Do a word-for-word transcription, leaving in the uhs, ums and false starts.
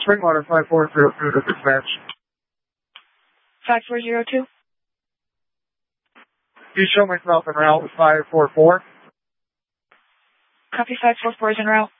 Springwater five four zero two to dispatch. five four zero two? You show myself en route with five four four. Copy five four four is en route.